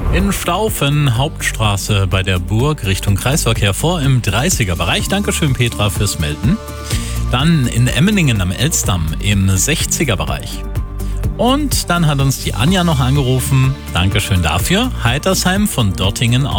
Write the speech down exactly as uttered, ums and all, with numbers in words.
In Staufen, Hauptstraße bei der Burg Richtung Kreisverkehr vor im dreißiger-Bereich. Dankeschön, Petra, fürs Melden. Dann in Emmeningen am Elstdamm im sechziger-Bereich. Und dann hat uns die Anja noch angerufen. Dankeschön dafür. Heitersheim von Dörtingen aus.